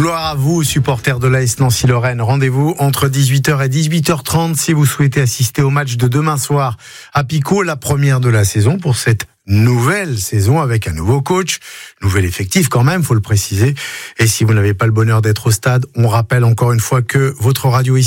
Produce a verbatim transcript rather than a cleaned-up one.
Gloire à vous, supporters de l'A S Nancy-Lorraine. Rendez-vous entre dix-huit heures et dix-huit heures trente si vous souhaitez assister au match de demain soir à Picaud, la première de la saison pour cette nouvelle saison avec un nouveau coach, nouvel effectif quand même, faut le préciser. Et si vous n'avez pas le bonheur d'être au stade, on rappelle encore une fois que votre radio ici